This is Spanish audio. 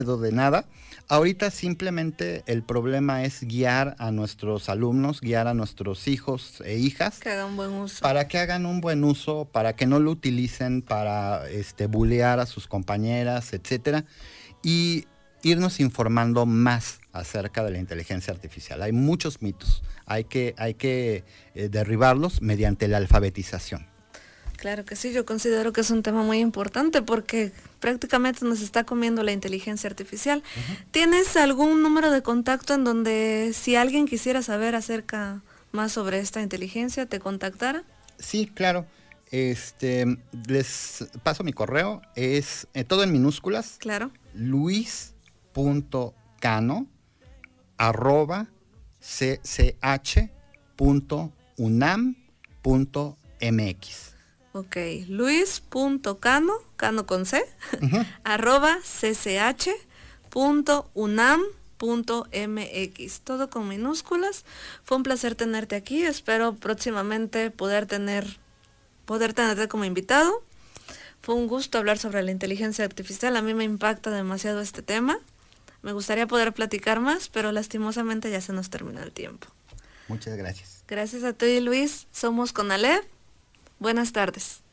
de nada. Ahorita simplemente el problema es guiar a nuestros alumnos, guiar a nuestros hijos e hijas. Que hagan buen uso. Para que hagan un buen uso, para que no lo utilicen para bulear a sus compañeras, etcétera. Y irnos informando más acerca de la inteligencia artificial. Hay muchos mitos, hay que derribarlos mediante la alfabetización. Claro que sí, yo considero que es un tema muy importante porque prácticamente nos está comiendo la inteligencia artificial. ¿Tienes algún número de contacto en donde si alguien quisiera saber acerca más sobre esta inteligencia te contactara? Sí, claro. Les paso mi correo, es todo en minúsculas. Claro. luis.cch.unam.mx. Ok, luis.cano, cano con C, @cch.unam.mx, todo con minúsculas. Fue un placer tenerte aquí, espero próximamente poder tenerte como invitado. Fue un gusto hablar sobre la inteligencia artificial, a mí me impacta demasiado este tema. Me gustaría poder platicar más, pero lastimosamente ya se nos terminó el tiempo. Muchas gracias. Gracias a ti, Luis. Somos Conalep. Buenas tardes.